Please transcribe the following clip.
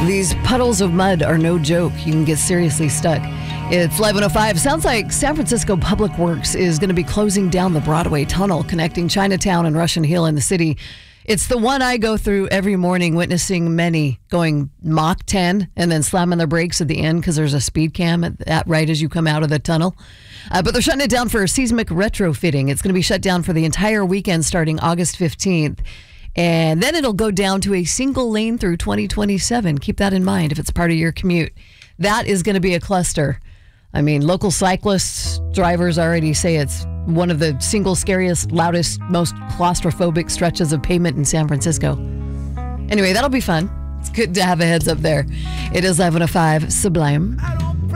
These puddles of mud are no joke. You can get seriously stuck. It's 11:05. Sounds like San Francisco Public Works is going to be closing down the Broadway tunnel connecting Chinatown and Russian Hill in the city. It's the one I go through every morning, witnessing many going Mach 10 and then slamming their brakes at the end because there's a speed cam right as you come out of the tunnel. But they're shutting it down for seismic retrofitting. It's going to be shut down for the entire weekend starting August 15th. And then it'll go down to a single lane through 2027. Keep that in mind if it's part of your commute. That is going to be a cluster. I mean, local cyclists, drivers already say it's one of the single scariest, loudest, most claustrophobic stretches of pavement in San Francisco. Anyway, that'll be fun. It's good to have a heads up there. It is 11:05. Sublime.